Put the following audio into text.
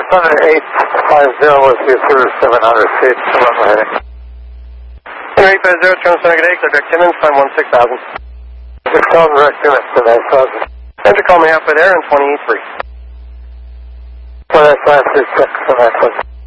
Thunder 850 with you for 700 feet, so I'm heading. 850, turn center, good day, direct Timmins, climb 16,000. Just call me direct Timmins to 9,000. Time to call me halfway there on 28.3. Well, that's 536 for 9,000.